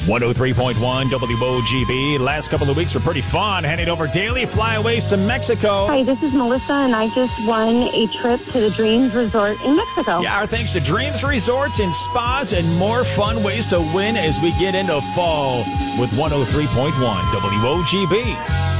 103.1 WOGB. Last couple of weeks were pretty fun. Heading over daily flyaways to Mexico. Hi, this is Melissa, and I just won a trip to the Dreams Resort in Mexico. Yeah, our thanks to Dreams Resorts and Spas and more fun ways to win as we get into fall with 103.1 WOGB.